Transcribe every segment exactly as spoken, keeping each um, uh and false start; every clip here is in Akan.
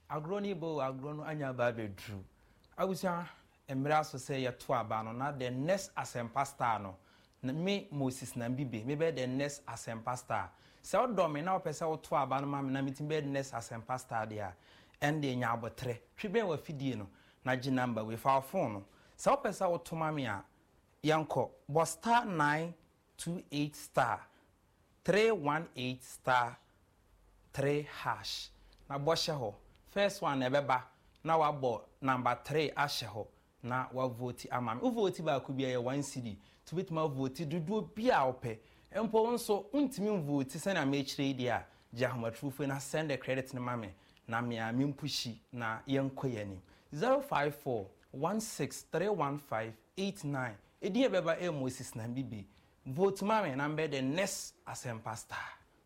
agroni bo agrono anya ba bedru abusia emra so say ye to aba no na the next asempa star no me Moses Nambibe me be the next asempa star se odo me na opese wo to aba no ma me na metim be the next asempa star dia and de nya abotre twibe wa fidie no na gi number we fa phone no se opese wo to ma me a yanko bo star nine two eight star three one eight star three hash na bo hye ho first one ebeba na wa bo number three ahye ho na wa vote amam u vote ba ku bia ye one cd to bit ma vote dudu bia ope empo nso untimi vote se na me kire dia jahomatrufo na send the credit na mame na me a mempushi na yenkoyani zero five four one six three one five eight nine edi ebeba e Moses Nambibe vote mame na be the next asempa star.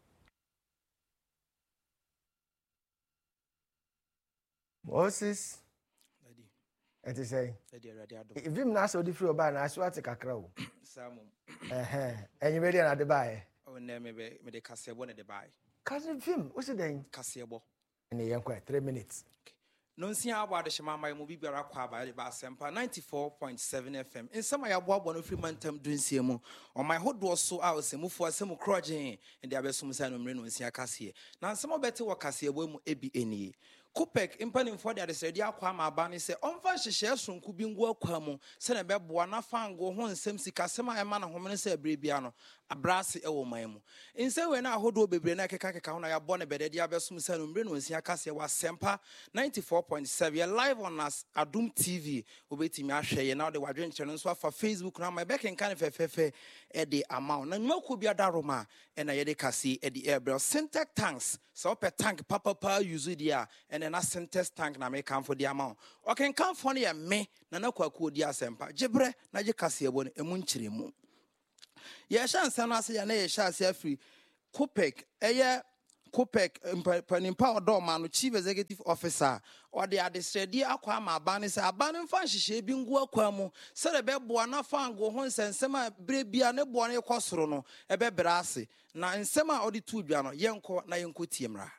Moses Daddy. It is say. Daddy ready ado. If him na so di free oba na so ate kakra o. Samum. Eh eh. Enyi be dey na de bae. O na me be me de kasebo na de bae. Kasi film, o se den? Kasebo. Ene yen kwa three minutes. No nsia abo de shema mai mo bibia kwa ba de ba asempa ninety-four point seven F M. Nsema ya bo abo no free mantam dunsie mu. O my hodo so a o se mu fo asem krogen e de abesum sa no mre no nsia kase. Na nsema beti wo kasebo mu ebi enie. Kupek impani for the adesredi akwa ma aba ne se onfa hyehye sonku bi ngu akwa mu se na beboa na fango ho nsem sika sema ema na homene se abrebia no abrase e wo man mu nse we na ahodo bebre na keka keka ho na ya bo ne bededi abesum se no mre no nsia kase wa sempa ninety-four point seven live on us Adum T V obetimi ahwe ye na de wadwen channel nso afa Facebook na my back kan fefefe e de amount na nwaku bia daroma e na ye de kase e de airbel Syntec tanks so per tank papa pa use dia and na Syntec tank na me kan for the amount o kan kan for na me na na kwaku di asempa gibre na je kase ebo ne emu nchiremu ye shansa no ase ya na ye shase afri Kupek eye Kupek panimpa odoma no chief executive officer or the adesredi akwa ma aba ne se aba ne mfa nhihye bi ngu akwa mu se de beboa na fango ho nsensema brebia ne bo ne kosoro no ebe brase na nsema odi tu dwa no yenko na yenko tiemra.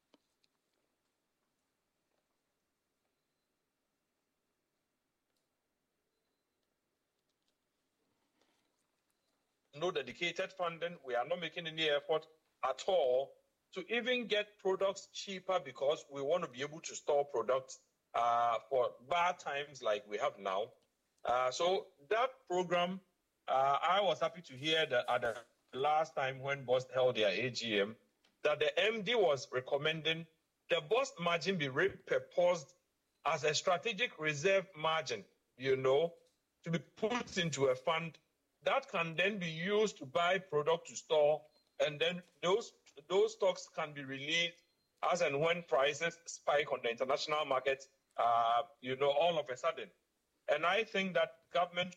No dedicated funding. We are not making any effort at all to even get products cheaper because we want to be able to store products uh, for bad times like we have now. Uh, so that program, uh, I was happy to hear that at the last time when B O S held their A G M, that the M D was recommending the B O S margin be repurposed as a strategic reserve margin, you know, to be put into a fund that can then be used to buy product to store, and then those those stocks can be released as and when prices spike on the international market, uh, you know, all of a sudden. And I think that government.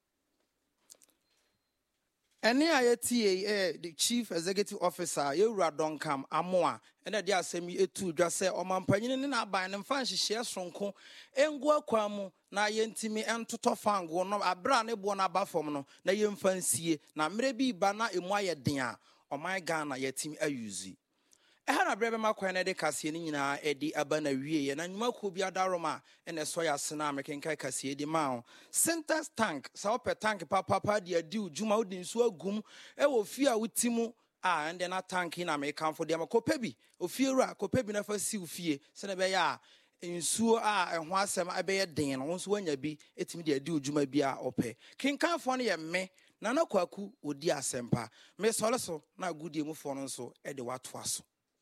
Any I T A, the chief executive officer, you don't come, Amoa, and the dear semi etu just say, or Mampanyin in a buying and fancy shares from Co, and go quamu, na yentimi and to tofango, no a brand a bona bafono, na yen fancy, na maybe bana in my dia, or my Ghana yet team a use. I had a breve Macquana de Cassianina, Eddie Abana Wie, and Makubia Daroma, and a soya Sanamic and Cassia de Mao. Syntec tank, Sauper tank, Papa, dear do, Juma din so gum, I will fear with Timu, ah, and then a tank in American for them a copebi, or fear, copebi never see fear, Senabaya, in Sua, and once I bear Dan, once when you be, it's me dear do, Juma Bia or pay. King California me. Nana kwaku odi asempa me soloso na gudi mu fo no so e de watwaso.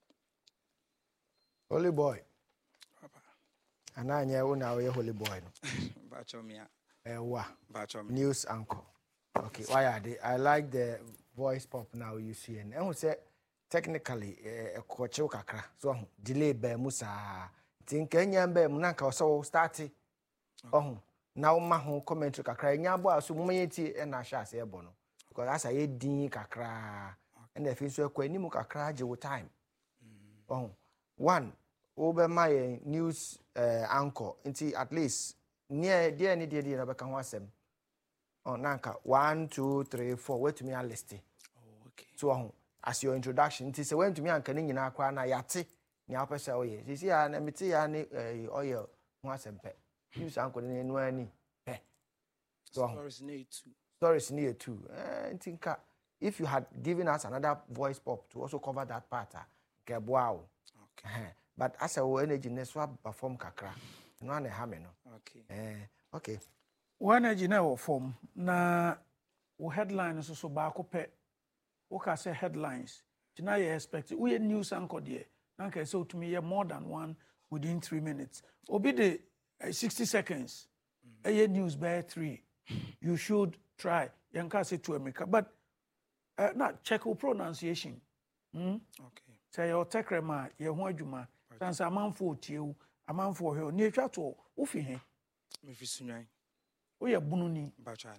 Holy boy. Papa. Ananya wo na we holy boy no. Bacho mia. Eh wa. Bacho mia. News anchor. Okay, why are they? I like the voice pop now you see and who say technically eh koche kakra. So delay be musa. Tin kenya be mu na ka so start. Oh. Now ma ho commentary kakra nya bo aso mu yeti e na hwa ase ebo no because as I din kakra and the so ekwa ni mu kakra age wo time oh one over my news uh, anchor until at least near there ni there na beka ho asem oh nanka one two three four wait me a list oh okay so oh as your introduction until say when to me anka ni nyina akwa na yate nya opese oye sisi ya na meti ya ni oye ho asempe news anko ne no ani eh so stories near two stories near two eh ntinka if you had given us another voice pop to also cover that part ke boa okay but as our energy ne so perform kakra no na ha me no okay eh okay one energy na wo form na wo headline so so ba ko pe wo ka say headlines tina you expect we news anchor there na ka say to me more than one within three minutes obi the uh, sixty seconds mm. a news by three you should try yanka say to America but uh, na check your pronunciation mm? okay say your tekrema ye ho adwuma sansa amanfo tie amanfo he ni atwa to wo fi he me fi sunwan wo ye bunu ni bachane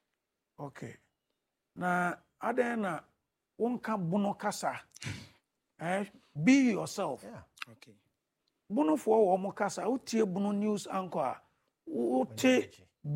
okay na aden na wonka bunu kasa eh be yourself yeah okay bunu fo wo mo kasa wo tie bunu news anchor wo te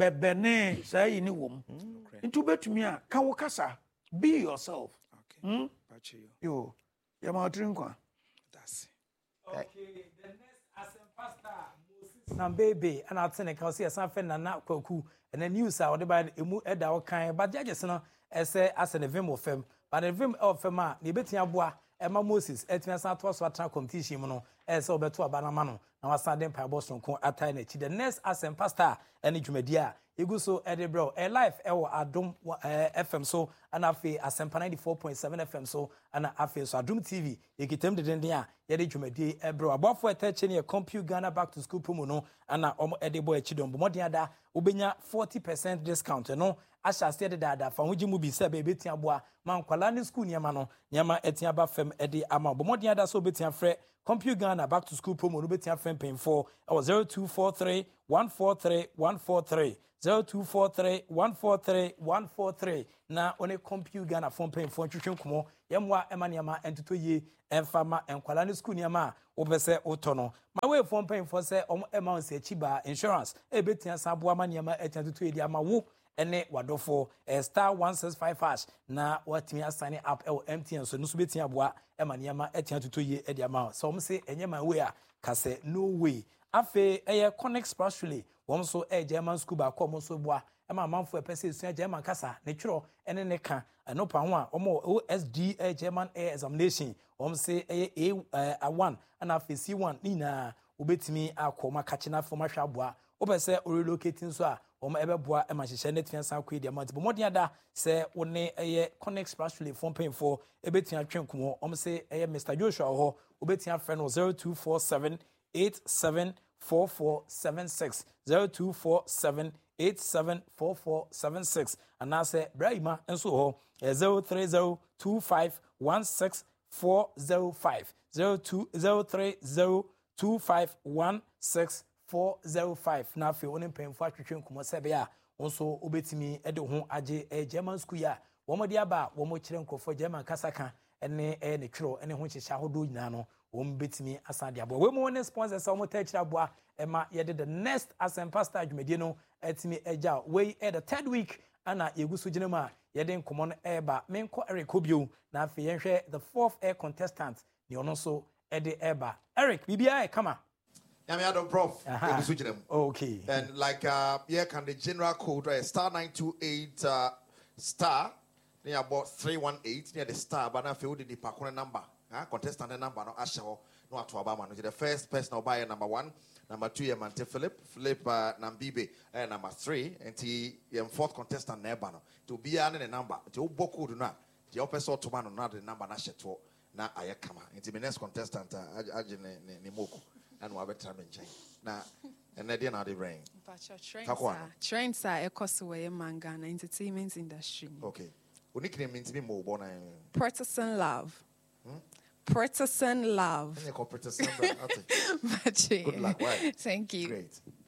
bebene say ni wom ntu betumi a ka wo kasa be yourself okay hmm bachi yo ya ma trinkwa that's okay the next asem pastor Moses na baby and atene ka say san na na kwaku and the news a wode ba emu eda wo kan but judges no ese asene vim of fem but the vim of fem a na betia boa ema Moses etia san to so atra competition mu no ese obeto abanama no na wasan den pa boson ko atai na chi the next asem pastor ene dwumadi a egu so edebro a life e wo adom F M so ana afi asempa ninety-four point seven F M so ana afi so adom T V ekitem de den a ye de dwumadi ebro abofo etache ne compute Ghana back to school promo no ana omo edebo achidom bomodin ada obenya forty percent discount no asha se de dada fa hoji mu bi se be betia boa man kwala ne school niama no niama etia ba fam ede ama bomodin ada so betia frɛ compute Ghana back to school promo no betia frɛ pay for zero two four three one four three one four three zero two four three one four three one four three na one compute Ghana phone pay for twetwe nkomo yemwa ema niama entoto ye emfa ma enkwala ne school niama obese otono ma we phone pay for say om ema on se chiba insurance e betia sabo ama niama etantoto ye di ama wo ene wadofo eh, star one six five hash na watimi assign up el M T N so no so betia boa ema niama etantoto ye e di ama so om se enyema we a kase no way afe eye connect spatially won so e German school ba ko mo so boa e ma manfo e pese esu German kasa ne twiro ene ne ka eno pa ho a omo O S D A German air examination won say eye A one ana afe C one ni na obetimi akoma kache na fo ma hwa boa obese o relocating so a omo ebe boa e ma hyehyɛ net fian san ko di amount bo modin ada se woni eye connect spatially phone pay for ebetia twenkomo omo say eye Mister Joshua ho obetia frɛ no zero two four seven eight seven four four seven six zero two four seven eight seven four four seven six and I say Brahima and so ho zero three zero two five one six four zero five zero two zero three zero two five one six four zero five na fe onim pemfo atwetwe nkomo sebe a onso obetimi ede ho age e German school ya wo mo dia ba wo mo kire nkofo German kasaka ene e ne twiro ene ho hyehya hodo nyina no wo mbetimi asade abo we mo ne sponsors wo mo ta kira abo ema ye de the next asem pastor adwumedie no etimi eja we e the third week ana yegusu ginema ye de nkomo no eba menko Eric Obio na afi ye hwe the fourth air contestant ne ono so e de eba Eric bibia e kama I'm Adam Prof. Okay. And like uh yeah, can the general code uh, star nine two eight uh star near about three one eight near the star but now feel the pakuna number. Uh, contestant number no ashawo no atu abama no the first person will buy number one, number two yeah Mante Philip, Philip uh, Nambibe, and number three, and the um, fourth contestant nebano to be an the number. The boku do not the upper sort to man not the number na sheto na ayakama. It's the next contestant uh ajine ni moku. And we have time in change. Now, and they didn't have the rain. But your trains are trains are a cost away manga and entertainment industry. Okay. What nickname means to be more born? Protestant love. Hmm? Protestant love. Protestant love. Good luck. Right? Thank you. Great.